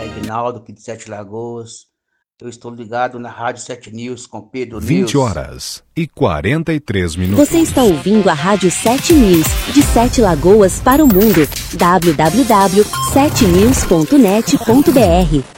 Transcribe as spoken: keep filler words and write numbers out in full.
Reginaldo, aqui de Sete Lagoas. Eu estou ligado na Rádio Sete News com Pedro vinte News. horas e quarenta e três minutos. Você está ouvindo a Rádio Sete News, de Sete Lagoas para o mundo. w w w ponto sete news ponto net ponto b r